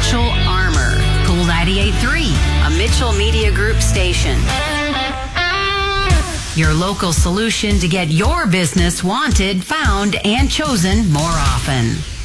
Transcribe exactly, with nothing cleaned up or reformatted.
Mitchell Armor. Cool ninety-eight point three, a Mitchell Media Group station. Your local solution to get your business wanted, found, and chosen more often.